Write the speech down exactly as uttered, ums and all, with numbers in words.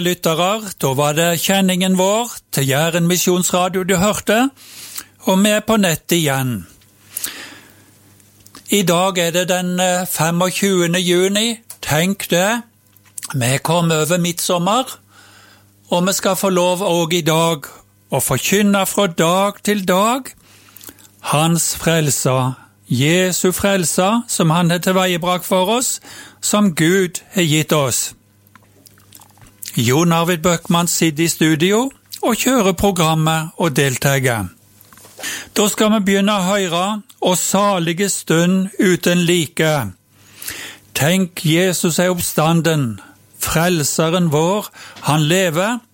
Lyttere, da var det kjenningen vår til Jæren Misjonsradio du hørte, og vi er på nett igjen. I dag er det den femogtjuende juni, tenk det, vi kom over midtsommer, og vi skal få lov også i dag å forkynne fra dag til dag hans frelser, Jesu frelser, som han har tilveiebrakt for oss, som Gud har gitt oss. Jon Arvid Bøckmann sitter i studio og kjører programmet og deltager. Da skal vi begynne å høre «Og salige stund uten like». Tenk, Jesus er oppstanden, frelseren vår, han lever,